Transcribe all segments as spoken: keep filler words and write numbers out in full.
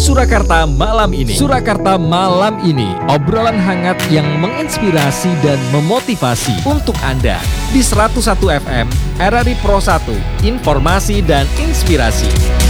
Surakarta malam ini. Surakarta malam ini, obrolan hangat yang menginspirasi dan memotivasi untuk Anda di seratus satu F M R R I Pro satu, informasi dan inspirasi.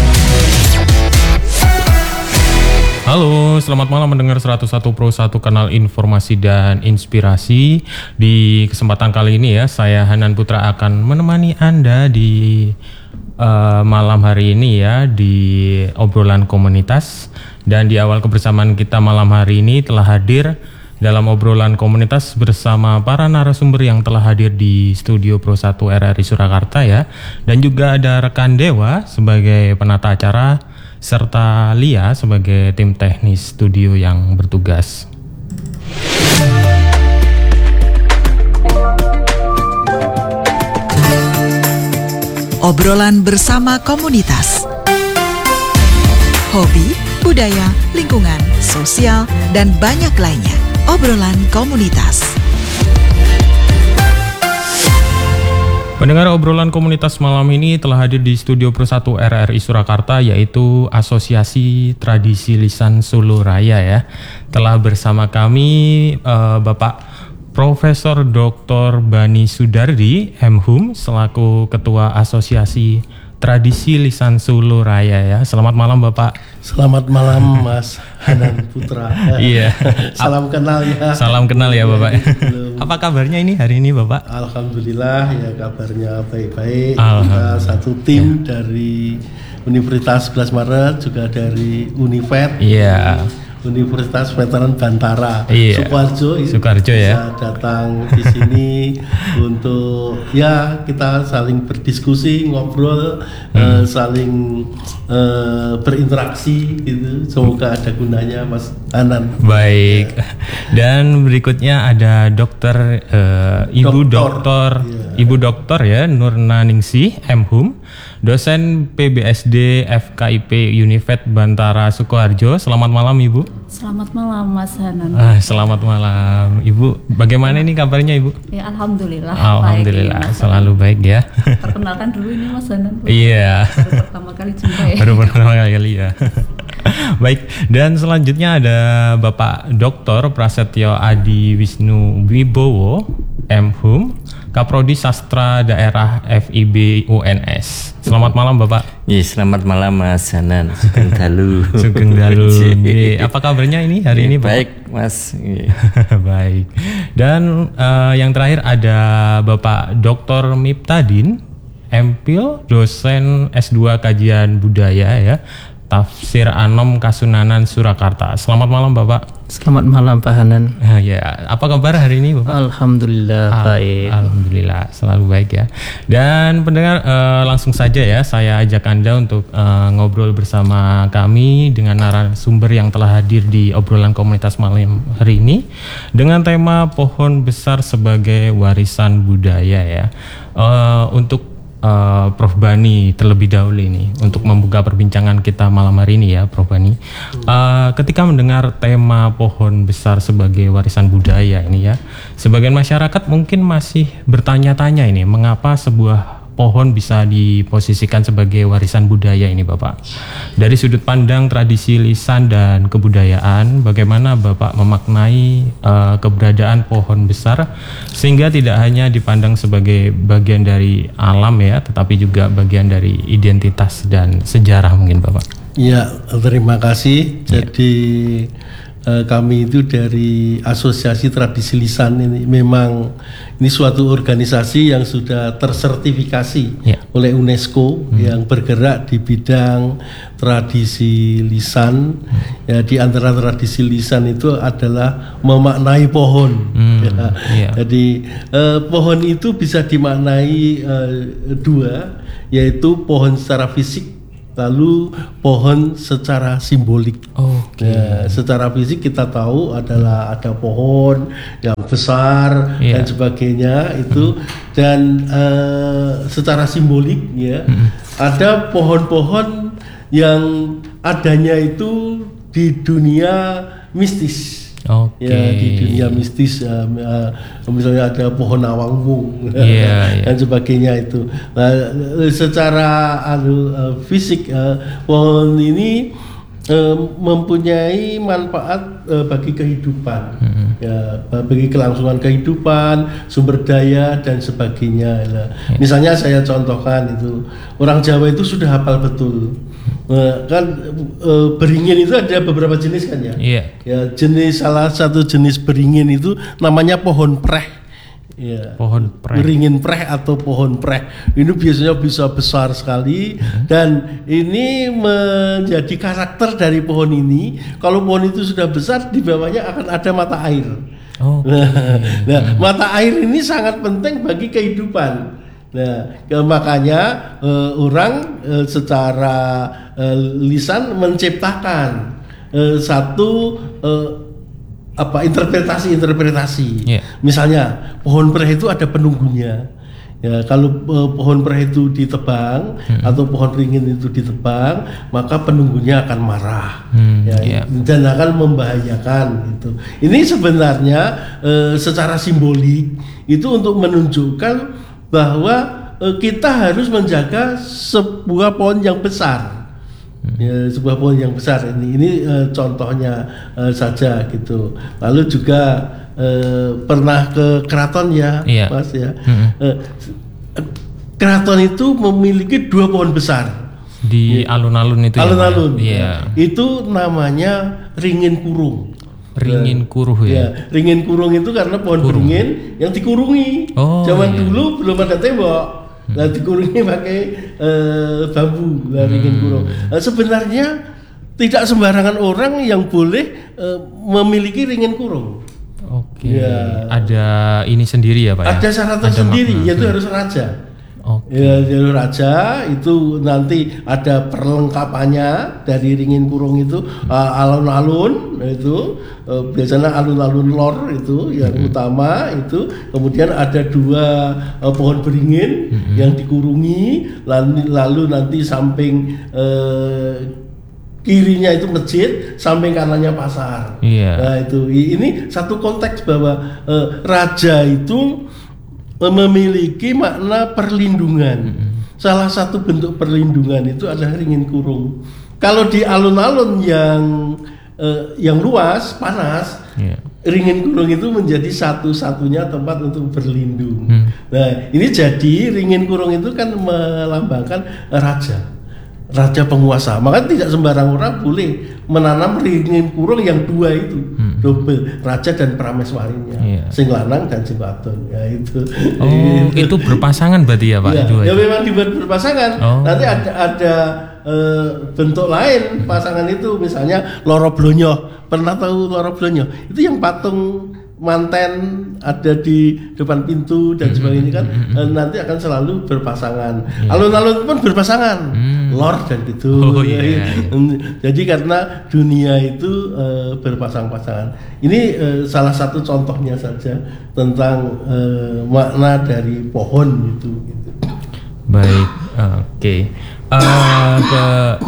Halo, selamat malam mendengar seratus satu Pro satu, kanal informasi dan inspirasi. Di kesempatan kali ini ya, saya Hanan Putra akan menemani Anda di uh, malam hari ini ya, di obrolan komunitas. Dan di awal kebersamaan kita malam hari ini telah hadir dalam obrolan komunitas bersama para narasumber yang telah hadir di studio Pro satu R R I Surakarta ya. Dan juga ada rekan Dewa sebagai penata acara, serta Lia sebagai tim teknis studio yang bertugas. Obrolan bersama komunitas. Hobi, budaya, lingkungan, sosial, dan banyak lainnya. Obrolan komunitas. Pendengar, obrolan komunitas malam ini telah hadir di studio Pro satu R R I Surakarta, yaitu Asosiasi Tradisi Lisan Solo Raya ya. Telah bersama kami uh, Bapak Profesor Doktor Bani Sudardi, M Hum, selaku Ketua Asosiasi Tradisi Lisan Solo Raya ya. Selamat malam Bapak. Selamat malam Mas Hanan Putra. Iya. Salam kenal ya. Salam kenal ya Bapak. Apa kabarnya ini hari ini Bapak? Alhamdulillah ya, kabarnya baik-baik. Kita satu tim ya, dari Universitas sebelas Maret, juga dari Univet. Iya. Universitas Veteran Bantara, iya. Sukoharjo, Sukoharjo ya. Bisa datang di sini untuk ya kita saling berdiskusi, ngobrol, hmm. uh, saling uh, berinteraksi gitu. Semoga ada gunanya Mas Hanan. Baik. Ya. Dan berikutnya ada Dokter uh, Ibu Doktor, ya. Ibu Doktor ya Nurna Ningsih, M Hum, dosen P B S D F K I P Univet Bantara Sukoharjo. Selamat malam Ibu. Selamat malam Mas Hanan. Ah, selamat malam Ibu. Bagaimana ini kabarnya Ibu? Ya alhamdulillah. Alhamdulillah baik, selalu baik ya. Perkenalkan dulu ini Mas Hanan. Iya. Baru pertama kali jumpa ya. Baru pertama kali ya. Baik, dan selanjutnya ada Bapak Doktor Prasetyo Adi Wisnu Wibowo, M Hum, Kaprodi Sastra Daerah F I B U N S. Selamat malam Bapak. Iya, selamat malam Mas Hanan. Sugeng dalu. Sugeng dalu. Apa kabarnya ini hari ini Bapak? Baik Mas. Baik. Dan uh, yang terakhir ada Bapak Doktor Miptadin, M Phil, dosen S dua Kajian Budaya ya, Tafsir Anom Kasunanan Surakarta. Selamat malam Bapak. Selamat malam Pak Hanan. Ah, ya, apa kabar hari ini Bapak? Alhamdulillah Al- baik. Alhamdulillah, selalu baik ya. Dan pendengar, uh, langsung saja ya saya ajak Anda untuk uh, ngobrol bersama kami dengan narasumber yang telah hadir di obrolan komunitas malam hari ini dengan tema pohon besar sebagai warisan budaya ya. Uh, untuk Uh, Prof Bani terlebih dahulu ini untuk membuka perbincangan kita malam hari ini ya Prof Bani. Uh, ketika mendengar tema pohon besar sebagai warisan budaya ini ya, sebagian masyarakat mungkin masih bertanya-tanya ini mengapa sebuah pohon bisa diposisikan sebagai warisan budaya ini Bapak. Dari sudut pandang tradisi lisan dan kebudayaan, bagaimana Bapak memaknai uh, keberadaan pohon besar sehingga tidak hanya dipandang sebagai bagian dari alam ya, tetapi juga bagian dari identitas dan sejarah mungkin Bapak. Ya, terima kasih. Jadi ya. Kami itu dari Asosiasi Tradisi Lisan ini memang ini suatu organisasi yang sudah tersertifikasi ya. oleh UNESCO hmm. yang bergerak di bidang tradisi lisan. Hmm. Ya, di antara tradisi lisan itu adalah memaknai pohon. Hmm. Ya. Ya. Jadi eh, pohon itu bisa dimaknai eh, dua, yaitu pohon secara fisik, lalu pohon secara simbolik. Okay. Ya, secara fisik kita tahu adalah ada pohon yang besar yeah. dan sebagainya itu, mm. dan uh, secara simbolik ya mm. ada pohon-pohon yang adanya itu di dunia mistis. Okay. Ya, di dunia mistis uh, uh, misalnya ada pohon awangwung yeah, dan yeah. sebagainya itu. Nah, secara uh, fisik uh, pohon ini eh, mempunyai manfaat eh, bagi kehidupan, hmm. ya, bagi kelangsungan kehidupan, sumber daya dan sebagainya. Nah, hmm. Misalnya saya contohkan itu, orang Jawa itu sudah hafal betul. Nah, kan e, beringin itu ada beberapa jenis kan ya. Yeah. Ya, jenis salah satu jenis beringin itu namanya pohon preh. Ya, pohon preh. Beringin preh atau pohon preh. Ini biasanya bisa besar sekali hmm. dan ini menjadi karakter dari pohon ini. Kalau pohon itu sudah besar, di bawahnya akan ada mata air. Oh. Nah, nah hmm. mata air ini sangat penting bagi kehidupan. Nah, makanya uh, orang uh, secara uh, lisan menciptakan uh, satu uh, apa interpretasi-interpretasi. Yeah. Misalnya pohon preh itu ada penunggunya. Ya, kalau uh, pohon preh itu ditebang hmm. atau pohon beringin itu ditebang, maka penunggunya akan marah, hmm, ya, yeah. dan akan membahayakan. Gitu. Ini sebenarnya uh, secara simbolik itu untuk menunjukkan bahwa uh, kita harus menjaga sebuah pohon yang besar. Ya, sebuah pohon yang besar ini ini uh, contohnya uh, saja gitu. Lalu juga uh, pernah ke keraton ya, iya. Mas ya. Mm-hmm. Uh, keraton itu memiliki dua pohon besar di ya. alun-alun itu. Alun-alun. Ya, ya. Itu namanya ringin kurung. Ringin kuruh ya. ya. Ringin kurung itu karena pohon kurung. Beringin yang dikurungi. Oh, Zaman iya. dulu belum ada tembok. Nah, dikurungi pakai uh, bambu, nah, ringin kurung. Uh, sebenarnya tidak sembarangan orang yang boleh uh, memiliki ringin kurung. Oke. Ya. Ada ini sendiri ya, Pak? Ada syarat tersendiri, yaitu harus raja. Oke. Ya, jalur raja itu nanti ada perlengkapannya dari ringin kurung itu uh, alun-alun itu uh, biasanya alun-alun lor itu yang mm-hmm. utama itu, kemudian ada dua uh, pohon beringin mm-hmm. yang dikurungi, lalu, lalu nanti samping uh, kirinya itu masjid, samping kanannya pasar. Yeah. Nah itu ini satu konteks bahwa uh, raja itu memiliki makna perlindungan. Mm-hmm. Salah satu bentuk perlindungan itu adalah ringin kurung. Kalau di alun-alun yang eh, yang luas, panas, yeah. ringin kurung itu menjadi satu-satunya tempat untuk berlindung. Mm. Nah, ini jadi ringin kurung itu kan melambangkan raja. Raja penguasa, maka tidak sembarang orang boleh menanam ringin kurung yang dua itu, hmm. double, raja dan prameswarinya, yeah. sing lanang dan sing wadon, ya itu. Oh, itu. itu berpasangan berarti ya Pak? Ya, dua ya itu. Memang dibuat berpasangan. Oh. Nanti ada ada uh, bentuk lain pasangan itu, misalnya loro blonyo. Pernah tahu loro blonyo? Itu yang patung manten ada di depan pintu dan sebagainya kan, mm-hmm. nanti akan selalu berpasangan. Yeah. Alun-alun pun berpasangan, mm. lor dan itu. Oh, yeah. Jadi karena dunia itu uh, berpasang-pasangan. Ini uh, salah satu contohnya saja tentang uh, makna dari pohon itu. Gitu. Baik, oke. Okay. Uh, ke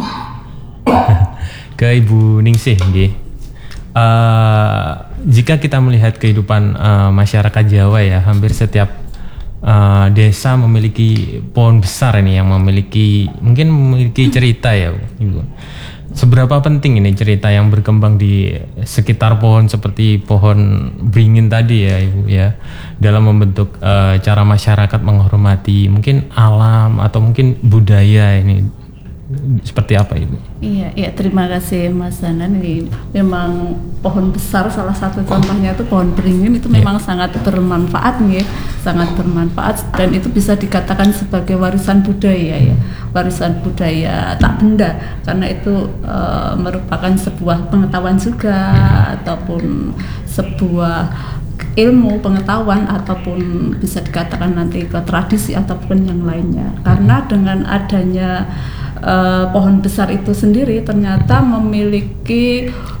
ke Ibu Ningsih, nggih. Uh, jika kita melihat kehidupan uh, masyarakat Jawa ya, hampir setiap uh, desa memiliki pohon besar ini yang memiliki mungkin memiliki cerita ya, Ibu. Seberapa penting ini cerita yang berkembang di sekitar pohon seperti pohon beringin tadi ya, Ibu ya, dalam membentuk uh, cara masyarakat menghormati mungkin alam atau mungkin budaya ini. Seperti apa Ibu? Iya, iya terima kasih Mas Hanan. Ini memang pohon besar, salah satu contohnya itu pohon beringin itu memang yeah. sangat bermanfaat nih, sangat bermanfaat dan itu bisa dikatakan sebagai warisan budaya ya, warisan budaya tak benda karena itu uh, merupakan sebuah pengetahuan juga hmm. ataupun sebuah ilmu pengetahuan ataupun bisa dikatakan nanti ke tradisi ataupun yang lainnya karena dengan adanya uh, pohon besar itu sendiri ternyata memiliki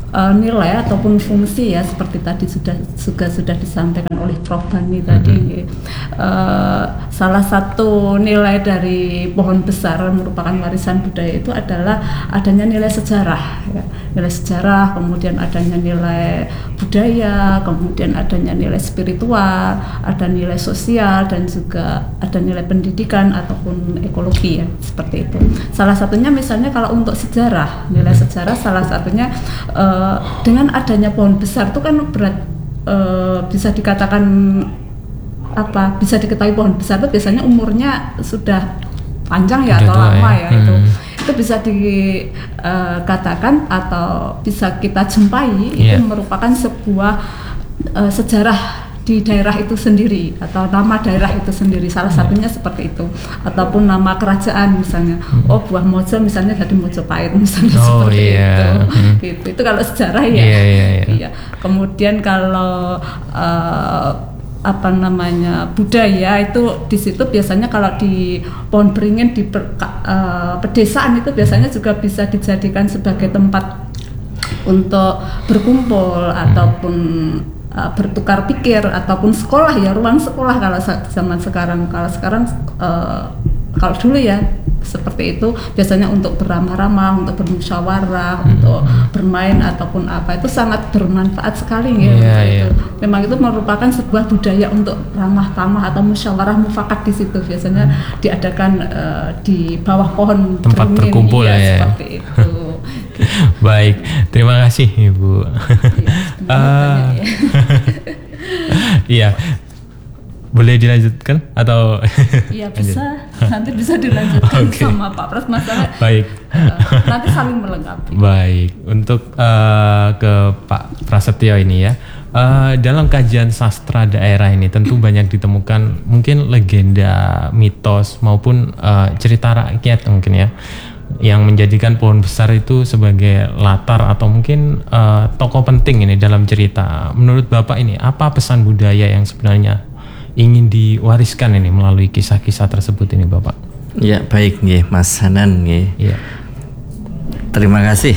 uh, nilai ataupun fungsi ya seperti tadi sudah juga sudah disampaikan oleh Profesor Bani tadi. Mm-hmm. uh, salah satu nilai dari pohon besar merupakan warisan budaya itu adalah adanya nilai sejarah, ya. Nilai sejarah, kemudian adanya nilai budaya, kemudian adanya nilai spiritual, ada nilai sosial dan juga ada nilai pendidikan ataupun ekologi ya seperti itu. Salah satunya misalnya kalau untuk sejarah, nilai sejarah salah satunya uh, dengan adanya pohon besar itu kan berat uh, bisa dikatakan apa bisa diketahui pohon besar itu biasanya umurnya sudah panjang ya atau lama ya, ya hmm. itu itu bisa dikatakan uh, atau bisa kita jumpai yeah. itu merupakan sebuah uh, sejarah di daerah itu sendiri atau nama daerah itu sendiri, salah satunya seperti itu, ataupun nama kerajaan misalnya, hmm. oh Buah Mojo misalnya jadi Mojopahit misalnya oh, seperti yeah. itu, hmm. gitu. Itu kalau sejarah ya. Yeah, yeah, yeah. Iya. Kemudian kalau uh, apa namanya budaya itu di situ biasanya kalau di Pohon Beringin di per, uh, pedesaan itu biasanya juga bisa dijadikan sebagai tempat untuk berkumpul hmm. ataupun uh, bertukar pikir ataupun sekolah ya, ruang sekolah kalau zaman sekarang. Kalau sekarang uh, kalau dulu ya seperti itu biasanya untuk beramah-ramah, untuk bermusyawarah, hmm. untuk bermain ataupun apa, itu sangat bermanfaat sekali ya. Yeah, itu. Yeah. Memang itu merupakan sebuah budaya untuk ramah tamah atau musyawarah mufakat di situ biasanya hmm. diadakan uh, di bawah pohon tempat beringin, berkumpul ya, ya. Seperti itu. Baik, terima kasih Ibu. Iya. uh, Boleh dilanjutkan atau? Iya bisa, nanti bisa dilanjutkan okay. sama Pak Pras masalah. Baik. Uh, nanti saling melengkapi. Baik, untuk uh, ke Pak Prasetyo ini ya, uh, dalam kajian sastra daerah ini tentu banyak ditemukan mungkin legenda, mitos maupun uh, cerita rakyat mungkin ya, yang menjadikan pohon besar itu sebagai latar atau mungkin uh, tokoh penting ini dalam cerita. Menurut Bapak ini apa pesan budaya yang sebenarnya ingin diwariskan ini melalui kisah-kisah tersebut ini Bapak? Ya baik nggih Mas Hanan nggih. Ya. Terima kasih.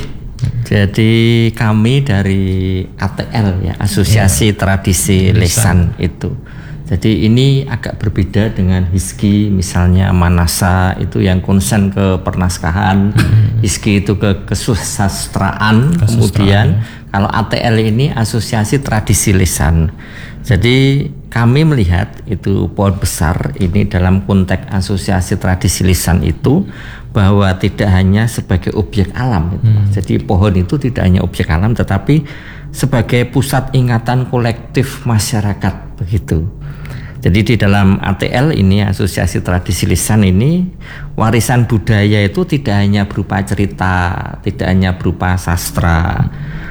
Jadi kami dari A T L ya, Asosiasi ya. Tradisi Lisan. Lisan itu. Jadi ini agak berbeda dengan Hizki misalnya Manasa itu yang konsen ke pernaskahan, hmm. Hizki itu ke kesusastraan, kemudian ya. Kalau A T L ini Asosiasi Tradisi Lisan. Jadi kami melihat itu pohon besar ini dalam konteks Asosiasi Tradisi Lisan itu bahwa tidak hanya sebagai objek alam gitu. Hmm. Jadi pohon itu tidak hanya objek alam tetapi sebagai pusat ingatan kolektif masyarakat begitu. Jadi di dalam A T L ini Asosiasi Tradisi Lisan ini warisan budaya itu tidak hanya berupa cerita, tidak hanya berupa sastra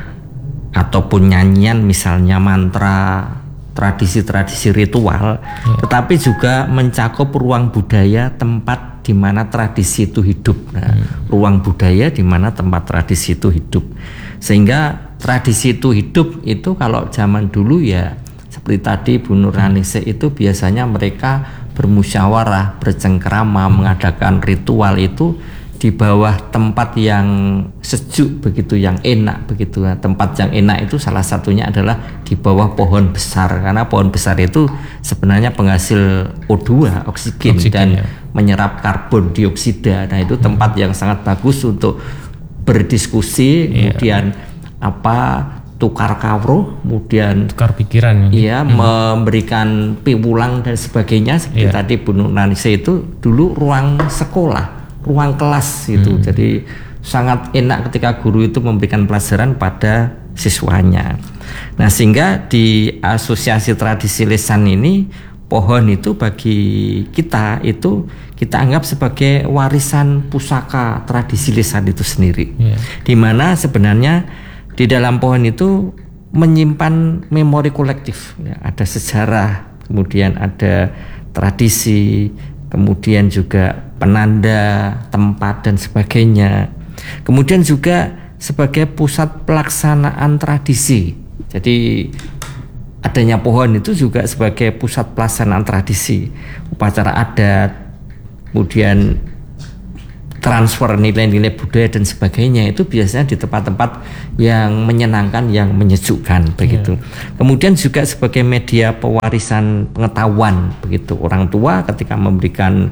ataupun nyanyian misalnya mantra, tradisi-tradisi ritual, ya. Tetapi juga mencakup ruang budaya tempat di mana tradisi itu hidup. Nah, hmm. ruang budaya di mana tempat tradisi itu hidup. Sehingga tradisi itu hidup itu kalau zaman dulu ya seperti tadi Bu Nurhanise itu biasanya mereka bermusyawarah, bercengkerama, hmm. mengadakan ritual itu di bawah tempat yang sejuk begitu, yang enak begitu. Nah, tempat yang enak itu salah satunya adalah di bawah pohon besar karena pohon besar itu sebenarnya penghasil O dua, oksigen, oksigen dan ya. menyerap karbon dioksida. Nah, itu tempat hmm. yang sangat bagus untuk berdiskusi, yeah. kemudian apa tukar kawruh, kemudian tukar pikiran, iya, hmm. memberikan piwulang dan sebagainya. Seperti yeah. tadi Bu Nurhanise itu dulu ruang sekolah, ruang kelas itu, hmm. jadi sangat enak ketika guru itu memberikan pelajaran pada siswanya. Nah, sehingga di Asosiasi Tradisi Lisan ini pohon itu bagi kita itu kita anggap sebagai warisan pusaka tradisi lisan itu sendiri, yeah. di mana sebenarnya di dalam pohon itu menyimpan memori kolektif, ya, ada sejarah, kemudian ada tradisi, kemudian juga penanda tempat dan sebagainya. Kemudian juga sebagai pusat pelaksanaan tradisi. Jadi adanya pohon itu juga sebagai pusat pelaksanaan tradisi, upacara adat, kemudian transfer nilai-nilai budaya dan sebagainya itu biasanya di tempat-tempat yang menyenangkan, yang menyejukkan begitu. Yeah. Kemudian juga sebagai media pewarisan pengetahuan begitu. Orang tua ketika memberikan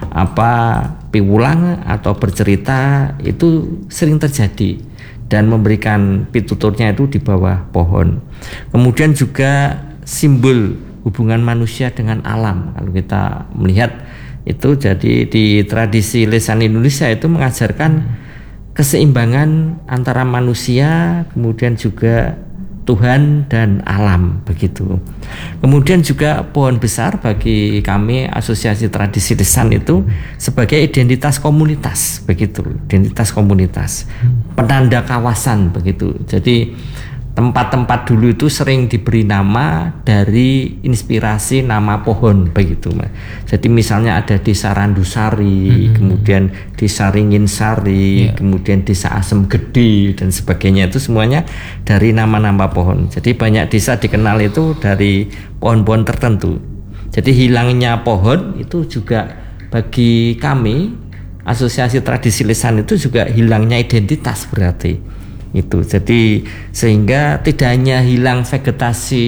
apa piwulang atau bercerita itu sering terjadi dan memberikan pituturnya itu di bawah pohon. Kemudian juga simbol hubungan manusia dengan alam. Kalau kita melihat itu, jadi di tradisi lisan Indonesia itu mengajarkan keseimbangan antara manusia kemudian juga Tuhan dan alam begitu. Kemudian juga pohon besar bagi kami Asosiasi Tradisi Lisan itu sebagai identitas komunitas begitu, identitas komunitas, penanda kawasan begitu. Jadi tempat-tempat dulu itu sering diberi nama dari inspirasi nama pohon begitu. Jadi misalnya ada Desa Randusari, hmm. kemudian Desa Ringinsari, yeah. kemudian Desa Asem Gede dan sebagainya, itu semuanya dari nama-nama pohon. Jadi banyak desa dikenal itu dari pohon-pohon tertentu. Jadi hilangnya pohon itu juga bagi kami Asosiasi Tradisi Lisan itu juga hilangnya identitas berarti. Itu jadi sehingga tidak hanya hilang vegetasi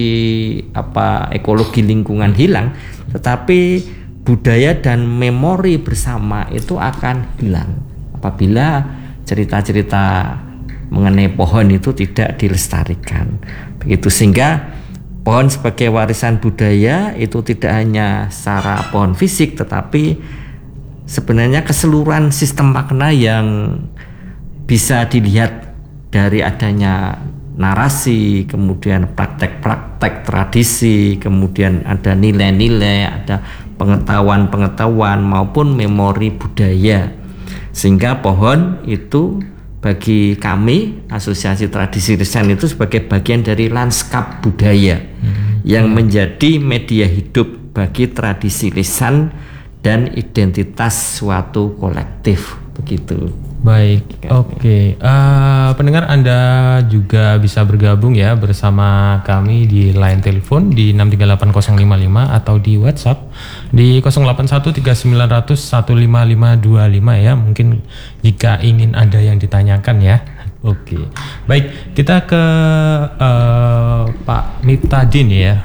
apa ekologi lingkungan hilang, tetapi budaya dan memori bersama itu akan hilang apabila cerita-cerita mengenai pohon itu tidak dilestarikan begitu. Sehingga pohon sebagai warisan budaya itu tidak hanya secara pohon fisik, tetapi sebenarnya keseluruhan sistem makna yang bisa dilihat dari adanya narasi, kemudian praktek-praktek tradisi, kemudian ada nilai-nilai, ada pengetahuan-pengetahuan maupun memori budaya. Sehingga pohon itu bagi kami Asosiasi Tradisi Lisan itu sebagai bagian dari lanskap budaya hmm. yang menjadi media hidup bagi tradisi lisan dan identitas suatu kolektif begitu. Baik, oke. Okay. Uh, pendengar Anda juga bisa bergabung ya bersama kami di line telepon di enam tiga delapan nol lima lima atau di WhatsApp di nol delapan satu tiga sembilan nol nol satu lima lima dua lima ya. Mungkin jika ingin ada yang ditanyakan ya. Oke. Okay. Baik, kita ke uh, Pak Miftadin ya.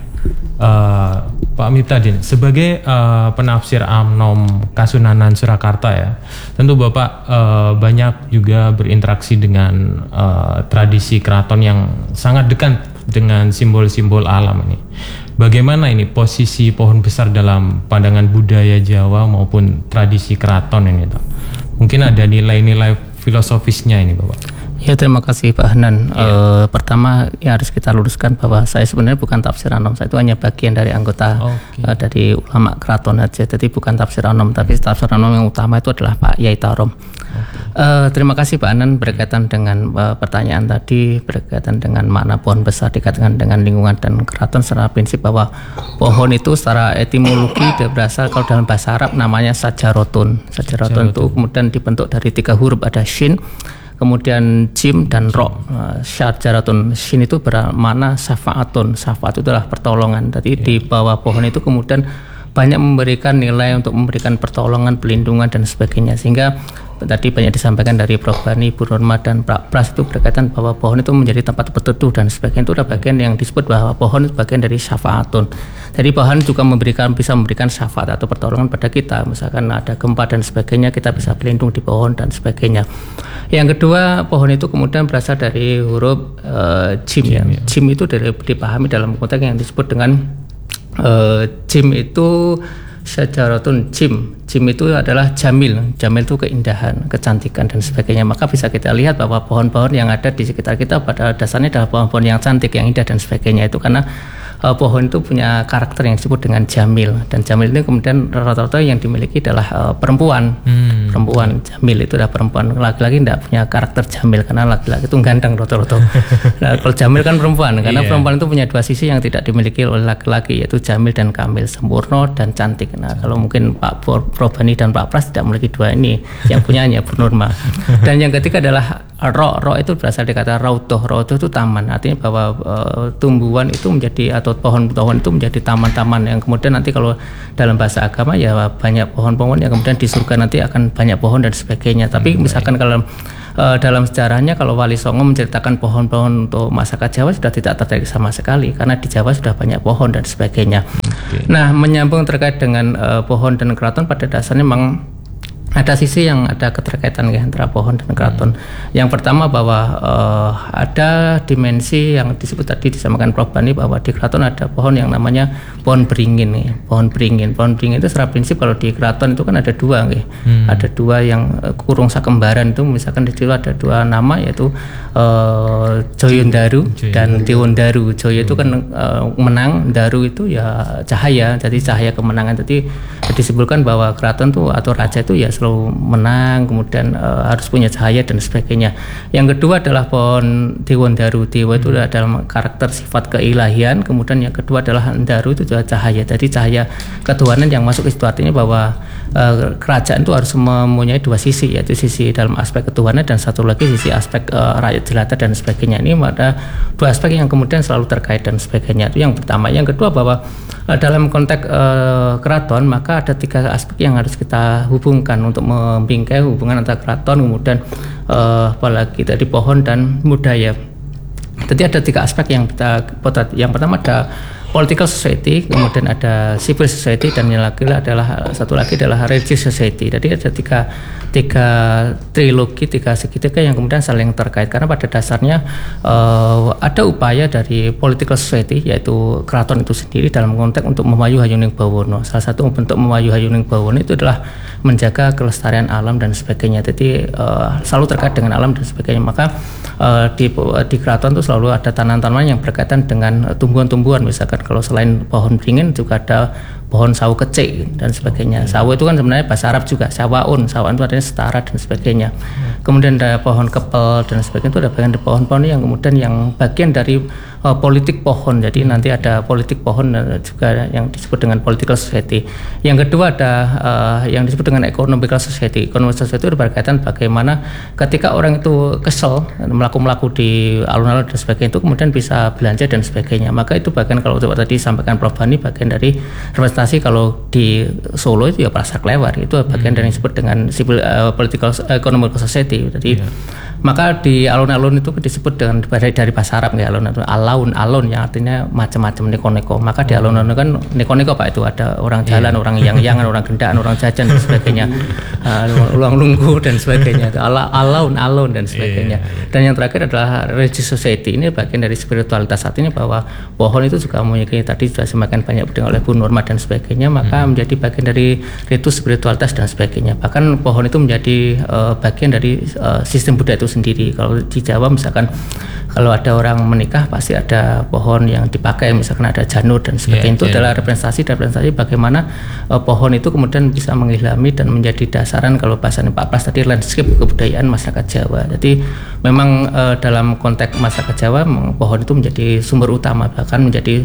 Uh, Pak Miftadin sebagai uh, penafsir Amnom Kasunanan Surakarta ya, tentu Bapak uh, banyak juga berinteraksi dengan uh, tradisi keraton yang sangat dekat dengan simbol-simbol alam ini. Bagaimana ini posisi pohon besar dalam pandangan budaya Jawa maupun tradisi keraton ini, Pak? Mungkin ada nilai-nilai filosofisnya ini, Bapak. Ya, terima kasih Pak Hanan. Ya. E, pertama yang harus kita luruskan bahwa saya sebenarnya bukan tafsir Anom, saya itu hanya bagian dari anggota okay. e, dari ulama keraton saja. Jadi bukan tafsir Anom, tapi tafsir Anom yang utama itu adalah Pak Yai Tarom. Okay. E, terima kasih Pak Hanan berkaitan dengan e, pertanyaan tadi berkaitan dengan makna pohon besar dikatakan dengan lingkungan dan keraton secara prinsip bahwa pohon itu secara etimologi dia berasal kalau dalam bahasa Arab namanya sajarotun. Sajarotun itu kemudian dibentuk dari tiga huruf, ada shin, kemudian jim dan ro. Syajaratun, shin itu bermakna syafaatun. Syafaat itu adalah pertolongan. Jadi yeah. di bawah pohon itu kemudian banyak memberikan nilai untuk memberikan pertolongan, pelindungan dan sebagainya. Sehingga tadi banyak disampaikan dari Prof Bani, Bu Nurma dan Pak Pras itu berkaitan bahwa pohon itu menjadi tempat berteduh dan sebagainya. Itu adalah bagian yang disebut bahwa pohon itu bagian dari syafaatun. Jadi pohon juga memberikan bisa memberikan syafaat atau pertolongan pada kita. Misalkan ada gempa dan sebagainya, kita bisa berlindung di pohon dan sebagainya. Yang kedua, pohon itu kemudian berasal dari huruf uh, jim, jim ya. ya. Jim itu dari, dipahami dalam konteks yang disebut dengan uh, jim itu syajaratun jim. Jim itu adalah jamil. Jamil itu keindahan, kecantikan dan sebagainya. Maka bisa kita lihat bahwa pohon-pohon yang ada di sekitar kita pada dasarnya adalah pohon-pohon yang cantik, yang indah dan sebagainya. Itu karena uh, pohon itu punya karakter yang disebut dengan jamil. Dan jamil ini kemudian rata-rata yang dimiliki adalah uh, perempuan. Hmm. Perempuan jamil itu adalah perempuan. Laki-laki tidak punya karakter jamil karena laki-laki itu ganteng rata-rata. Nah, kalau jamil kan perempuan, karena yeah. perempuan itu punya dua sisi yang tidak dimiliki oleh laki-laki, yaitu jamil dan kamil, sempurna dan cantik. Nah, kalau mungkin Pak Prof Bani dan Pak Pras tidak memiliki dua ini, yang punya hanya Bu Nurma. Dan yang ketiga adalah ro, ro itu berasal dari kata rautoh. Rautoh itu taman, artinya bahwa uh, tumbuhan itu menjadi atau pohon-pohon itu menjadi taman-taman yang kemudian nanti kalau dalam bahasa agama ya banyak pohon-pohon yang kemudian di surga nanti akan banyak pohon dan sebagainya. Tapi hmm, misalkan baik. kalau uh, dalam sejarahnya kalau Wali Songo menceritakan pohon-pohon untuk masyarakat Jawa sudah tidak tertarik sama sekali karena di Jawa sudah banyak pohon dan sebagainya. Okay. Nah, menyambung terkait dengan uh, pohon dan keraton pada dasarnya memang ada sisi yang ada keterkaitan ya, antara pohon dan keraton. Hmm. Yang pertama bahwa uh, ada dimensi yang disebut tadi disampaikan Prof Bani bahwa di keraton ada pohon yang namanya pohon beringin ya. Pohon beringin. Pohon beringin itu secara prinsip kalau di keraton itu kan ada dua ya. Hmm. Ada dua yang uh, kurung sakembaran itu misalkan di situ ada dua nama yaitu uh, Joyondaru dan Dewondaru. Joyo itu kan uh, menang, Daru itu ya cahaya. Jadi cahaya kemenangan. Jadi disebutkan bahwa keraton tuh atau raja itu ya selalu menang, kemudian uh, harus punya cahaya dan sebagainya. Yang kedua adalah pohon Dewondaru. Dewa itu adalah dalam karakter sifat keilahian, kemudian yang kedua adalah Daru itu adalah cahaya. Jadi cahaya ketuhanan yang masuk ke situ artinya bahwa uh, kerajaan itu harus mempunyai dua sisi, yaitu sisi dalam aspek ketuhanan dan satu lagi sisi aspek uh, rakyat jelata dan sebagainya. Ini ada dua aspek yang kemudian selalu terkait dan sebagainya. Itu yang pertama. Yang kedua bahwa uh, dalam konteks uh, keraton maka ada tiga aspek yang harus kita hubungkan untuk membingkai hubungan antara keraton kemudian uh, apalagi tadi pohon dan budaya. Jadi ada tiga aspek yang kita potret. Yang pertama ada political society, kemudian ada civil society, dan yang lagi adalah satu lagi adalah religious society. Jadi ada tiga tiga trilogi, tiga segitiga yang kemudian saling terkait karena pada dasarnya uh, ada upaya dari political society yaitu keraton itu sendiri dalam konteks untuk memayu Hayuning Bawono. Salah satu bentuk memayu Hayuning Bawono itu adalah menjaga kelestarian alam dan sebagainya. Jadi uh, selalu terkait dengan alam dan sebagainya. Maka uh, di di keraton itu selalu ada tanaman-tanaman yang berkaitan dengan tumbuhan-tumbuhan. Misalkan kalau selain pohon beringin juga ada pohon sawo kecik dan sebagainya. Sawo itu kan sebenarnya bahasa Arab juga sawaun, sawaun itu artinya setara dan sebagainya. Kemudian ada pohon kepel dan sebagainya, itu ada bagian dari pohon-pohon yang kemudian yang bagian dari uh, politik pohon. Jadi nanti ada politik pohon dan juga yang disebut dengan political society. Yang kedua ada uh, yang disebut dengan economical society. Economical society itu berkaitan bagaimana ketika orang itu kesel melaku-melaku di alun-alun dan sebagainya itu kemudian bisa belanja dan sebagainya. Maka itu bagian kalau tadi sampaikan Prof Bani bagian dari representasi. Kalau di Solo itu ya Pasar Klewer, itu bagian hmm. dari yang disebut dengan civil uh, political uh, economical society. Jadi yeah. maka di alun-alun itu disebut dengan dari, dari bahasa Arab ya, alun-alun alaun alun yang artinya macam-macam neko-neko. Maka di alun-alun kan neko-neko Pak, itu ada orang jalan, yeah. orang yang-yangan, orang gendaan, orang jajan dan sebagainya, uh, ulang lunggu dan sebagainya, ala alaun-alun dan sebagainya. Yeah, yeah. Dan yang terakhir adalah religious society. Ini bagian dari spiritualitas, artinya bahwa pohon itu juga memiliki, tadi sudah semakin banyak didengar oleh Bu Nurma dan sebagainya, maka hmm. menjadi bagian dari ritus spiritualitas dan sebagainya. Bahkan pohon itu menjadi uh, bagian dari uh, sistem budaya itu sendiri. Kalau di Jawa misalkan kalau ada orang menikah pasti ada pohon yang dipakai, misalkan ada janur dan sebagainya. Yeah, itu yeah. adalah representasi dan representasi bagaimana uh, pohon itu kemudian bisa mengilhami dan menjadi dasaran kalau bahasanya Pak Pras tadi landscape kebudayaan masyarakat Jawa. Jadi memang uh, dalam konteks masyarakat Jawa pohon itu menjadi sumber utama, bahkan menjadi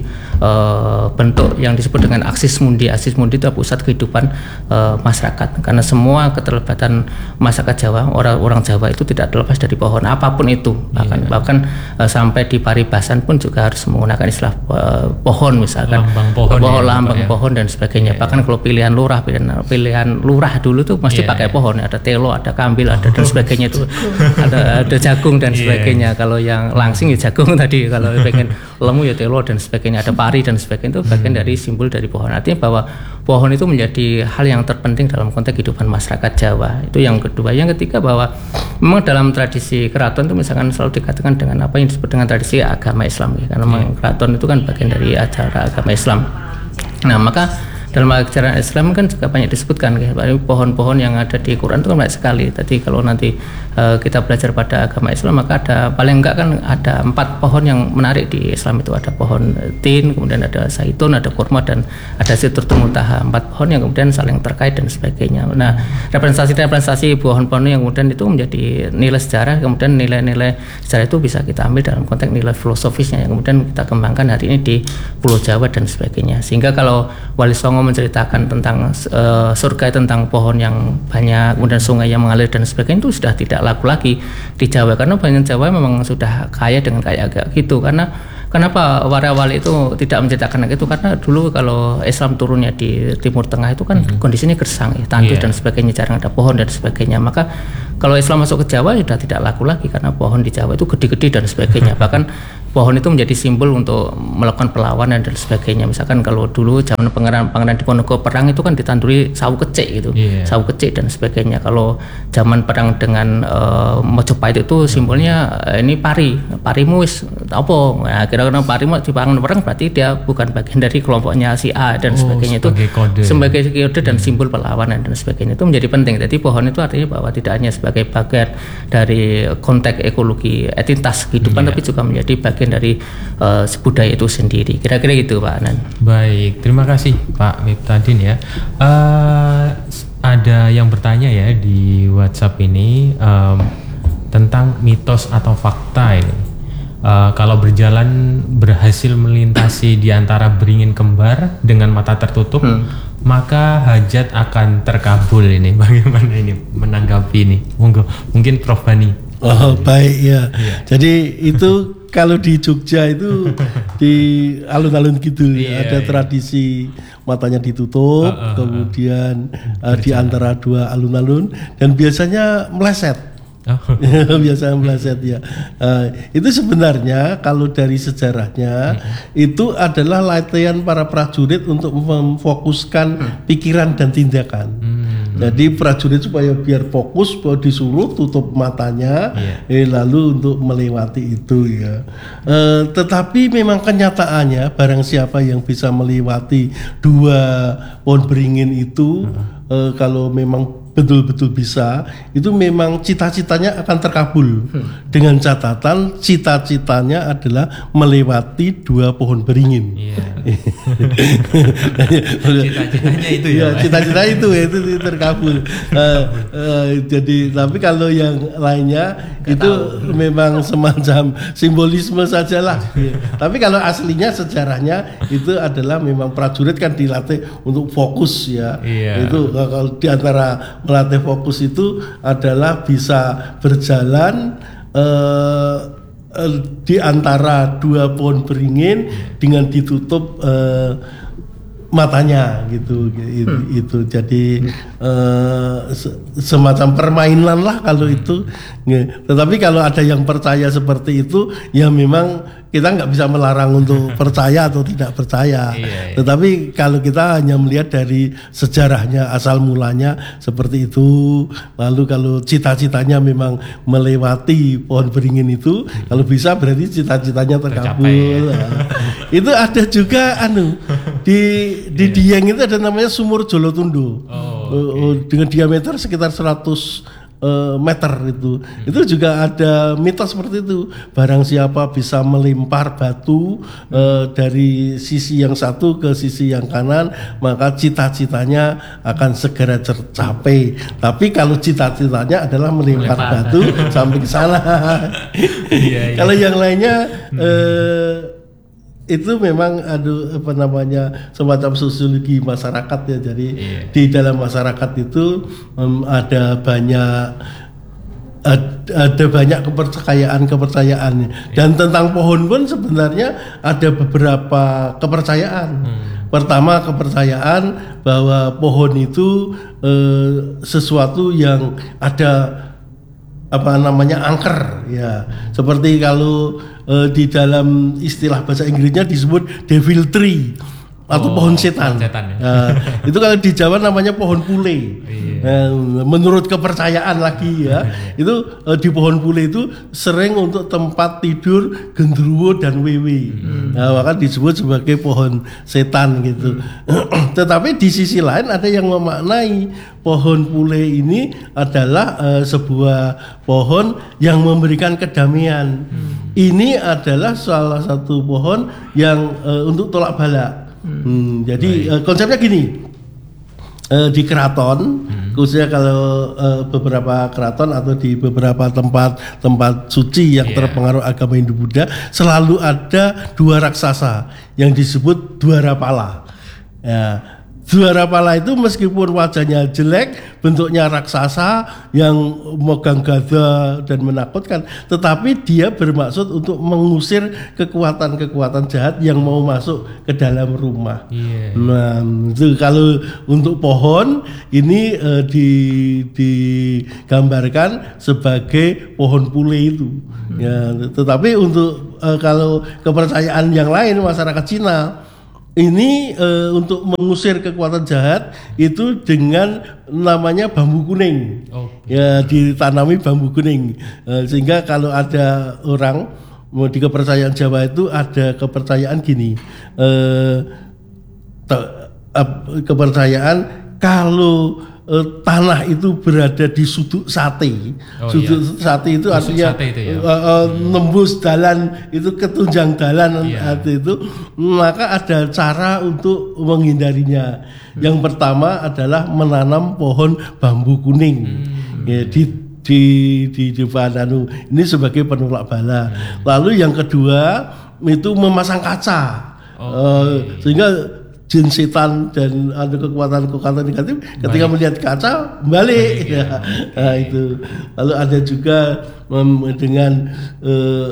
uh, bentuk yang disebut dengan aksis mundi. Aksis mundi itu pusat kehidupan uh, masyarakat, karena semua keterlibatan masyarakat Jawa, orang-orang Jawa itu tidak terlepas dari pohon apapun itu. Bahkan yeah. bahkan uh, sampai di paribasan pun juga harus menggunakan istilah uh, pohon, misalkan lambang pohon, pohon ya, lambang ya. pohon dan sebagainya. Yeah, bahkan yeah. kalau pilihan lurah, pilihan, pilihan lurah dulu tuh mesti yeah, pakai yeah. pohon. Ada telo, ada kambil, ada dan sebagainya itu. ada ada jagung dan sebagainya. Yeah. Kalau yang langsing ya jagung tadi. Kalau pengen lemu ya telo dan sebagainya. Ada pari dan sebagainya, itu bagian hmm. dari simbol dari pohon. Artinya bahwa pohon itu menjadi hal yang terpenting dalam konteks kehidupan masyarakat Jawa. Itu yang kedua. Yang ketiga bahwa memang dalam tradisi keraton itu misalkan selalu dikatakan dengan apa yang disebut dengan tradisi agama Islam ya. Karena memang keraton itu kan bagian dari acara agama Islam. Nah, maka dalam ajaran Islam kan juga banyak disebutkan ya, pohon-pohon yang ada di Quran itu kan banyak sekali. Tadi kalau nanti uh, kita belajar pada agama Islam maka ada paling enggak kan ada empat pohon yang menarik di Islam. Itu ada pohon tin, kemudian ada zaitun, ada kurma, dan ada sidratul muntaha. Empat pohon yang kemudian saling terkait dan sebagainya. Nah, representasi-representasi pohon-pohon yang kemudian itu menjadi nilai sejarah, kemudian nilai-nilai sejarah itu bisa kita ambil dalam konteks nilai filosofisnya yang kemudian kita kembangkan hari ini di Pulau Jawa dan sebagainya. Sehingga kalau Wali Songo menceritakan tentang uh, surga, tentang pohon yang banyak, kemudian sungai yang mengalir dan sebagainya, itu sudah tidak laku lagi di Jawa, karena banyak Jawa memang sudah kaya dengan kayak kayak gitu. Karena kenapa waria-wali itu tidak menceritakan itu, karena dulu kalau Islam turunnya di Timur Tengah itu kan mm-hmm. kondisinya gersang, ya, tandus yeah. dan sebagainya, jarang ada pohon dan sebagainya. Maka kalau Islam masuk ke Jawa sudah tidak laku lagi, karena pohon di Jawa itu gede-gede dan sebagainya. Bahkan pohon itu menjadi simbol untuk melakukan perlawanan dan sebagainya. Misalkan kalau dulu zaman pangeran pangeran Diponegoro perang itu kan ditanduri sawu kecik gitu, yeah. sawu kecik dan sebagainya. Kalau zaman perang dengan uh, Mojopahit itu simbolnya uh, ini pari, parimu wis apa? Nah, kira-kira parimu dipangan perang berarti dia bukan bagian dari kelompoknya si A dan oh, sebagainya, itu kode. sebagai kode dan simbol perlawanan dan sebagainya, itu menjadi penting. Jadi pohon itu artinya bahwa tidak hanya sebagai bagian dari konteks ekologi entitas kehidupan, yeah. tapi juga menjadi bagian dari uh, budaya itu sendiri. Kira-kira gitu Pak Anan. Baik, terima kasih Pak Miftadin ya. Uh, ada yang bertanya ya di WhatsApp ini um, tentang mitos atau fakta ini. Uh, kalau berjalan berhasil melintasi di antara beringin kembar dengan mata tertutup, hmm. maka hajat akan terkabul. Ini bagaimana ini menanggapi ini? Monggo, mungkin Prof Bani. Oh baik ya. Yeah. Jadi itu kalau di Jogja itu di alun-alun kidul yeah, ada yeah. tradisi matanya ditutup, uh, uh, kemudian uh, di antara dua alun-alun, dan biasanya meleset. Oh. Biasanya meleset ya. Uh, itu sebenarnya kalau dari sejarahnya hmm. itu adalah latihan para prajurit untuk memfokuskan hmm. pikiran dan tindakan. Hmm. Jadi prajurit supaya biar fokus bahwa disuruh tutup matanya, yeah. eh, lalu untuk melewati itu ya. Uh, tetapi memang kenyataannya barang siapa yang bisa melewati dua pohon beringin itu, hmm. uh, kalau memang betul-betul bisa, itu memang cita-citanya akan terkabul. hmm. Dengan catatan cita-citanya adalah melewati dua pohon beringin. yeah. Cita-citanya itu ya, ya cita-cita itu itu terkabul. uh, uh, jadi tapi kalau yang lainnya Gak itu tahu. Memang semacam simbolisme sajalah. ya. Tapi kalau aslinya sejarahnya itu adalah memang prajurit kan dilatih untuk fokus ya. yeah. Itu kalau di antara melatih fokus itu adalah bisa berjalan eh, eh, di antara dua pohon beringin dengan ditutup eh, matanya gitu, itu, hmm. itu jadi eh, semacam permainan lah kalau hmm. itu. Tetapi kalau ada yang percaya seperti itu, ya memang kita nggak bisa melarang untuk percaya atau tidak percaya. Iya, iya. Tetapi kalau kita hanya melihat dari sejarahnya asal mulanya seperti itu, lalu kalau cita-citanya memang melewati pohon beringin itu, hmm. kalau bisa berarti cita-citanya terkabul. Ya. Itu ada juga anu di di yeah. Dieng itu ada namanya Sumur Jolotundo. Oh, okay. Dengan diameter sekitar seratus Uh, meter itu, hmm. itu juga ada mitos seperti itu. Barang siapa bisa melempar batu uh, dari sisi yang satu ke sisi yang kanan, maka cita-citanya akan segera tercapai. Tapi kalau cita-citanya adalah melempar Melempar. batu sampai ke sana. iya, iya. Kalau yang lainnya hmm. uh, itu memang aduh apa namanya semacam sosiologi masyarakat ya. Jadi yeah. di dalam masyarakat itu um, ada banyak ada banyak kepercayaan kepercayaan yeah. dan tentang pohon pun sebenarnya ada beberapa kepercayaan. Hmm. Pertama, kepercayaan bahwa pohon itu eh, sesuatu yang ada apa namanya angker ya, seperti kalau uh, di dalam istilah bahasa Inggrisnya disebut devil tree atau oh, pohon setan. Pohon setan ya? Nah, itu kalau di Jawa namanya pohon pule. Iya. Nah, menurut kepercayaan lagi ya, itu uh, di pohon pule itu sering untuk tempat tidur gendruwo dan wewe. Hmm. Nah, maka disebut sebagai pohon setan gitu. Hmm. Tetapi di sisi lain ada yang memaknai pohon pule ini adalah uh, sebuah pohon yang memberikan kedamaian. Hmm. Ini adalah salah satu pohon yang uh, untuk tolak bala. Hmm, jadi uh, konsepnya gini, uh, di keraton, hmm. khususnya kalau uh, beberapa keraton atau di beberapa tempat-tempat suci yang yeah. terpengaruh agama Hindu Buddha, selalu ada dua raksasa yang disebut Dwarapala. Ya, juara pala itu meskipun wajahnya jelek, bentuknya raksasa yang megang gada dan menakutkan, tetapi dia bermaksud untuk mengusir kekuatan-kekuatan jahat yang mau masuk ke dalam rumah. Yeah. Nah, itu kalau untuk pohon ini eh, di, digambarkan sebagai pohon pule itu. Hmm. Ya, tetapi untuk eh, kalau kepercayaan yang lain masyarakat Cina ini e, untuk mengusir kekuatan jahat itu dengan namanya bambu kuning. Okay. Ya, ditanami bambu kuning. E, sehingga kalau ada orang di kepercayaan Jawa itu ada kepercayaan gini. E, te, e, kepercayaan kalau e, tanah itu berada di sudut sate. Oh, sudut iya. Sate itu sudut artinya sate itu ya? e, e, nembus dalan itu ketunjang dalan iya. Itu, maka ada cara untuk menghindarinya. Hmm. Yang pertama adalah menanam pohon bambu kuning. Hmm. Ya, di di di depan anu ini sebagai penolak bala. Hmm. Lalu yang kedua itu memasang kaca. Oh, e, sehingga jin setan dan ada kekuatan-kekuatan negatif ketika melihat kaca balik ya. Ya. Nah, itu. Lalu ada juga um, dengan uh,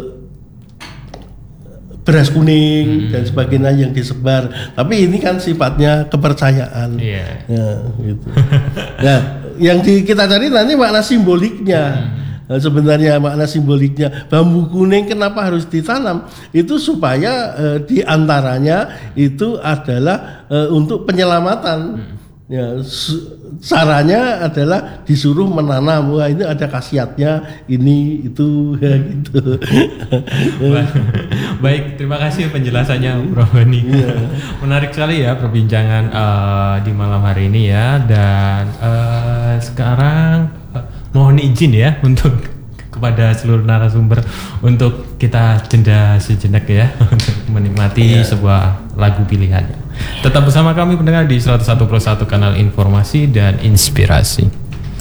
beras kuning hmm. dan sebagainya yang disebar. Tapi ini kan sifatnya kepercayaan. Yeah. Ya, gitu. Nah, yang di, kita cari nanti makna simboliknya. Hmm. Nah, sebenarnya makna simboliknya bambu kuning kenapa harus ditanam itu supaya eh, diantaranya itu adalah eh, untuk penyelamatan. Hmm. Ya, caranya adalah disuruh menanam. Wah, ini ada khasiatnya ini itu ya gitu. Baik, terima kasih penjelasannya Bro Bani. Ya. Menarik sekali ya perbincangan uh, di malam hari ini ya. Dan uh, sekarang uh, mohon izin ya untuk kepada seluruh narasumber untuk kita jeda sejenak ya untuk menikmati ya. Sebuah lagu pilihannya. Tetap bersama kami pendengar di seratus satu koma satu kanal informasi dan inspirasi.